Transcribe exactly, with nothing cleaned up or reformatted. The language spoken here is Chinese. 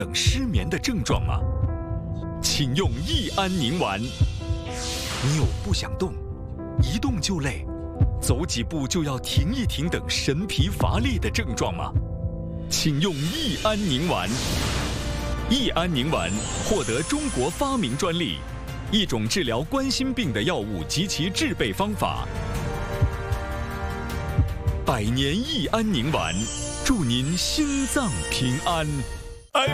等失眠的症状吗？请用益安宁丸。你有不想动、一动就累、走几步就要停一停等神疲乏力的症状吗？请用益安宁丸。益安宁丸获得中国发明专利，一种治疗冠心病的药物及其制备方法。百年益安宁丸，祝您心脏平安。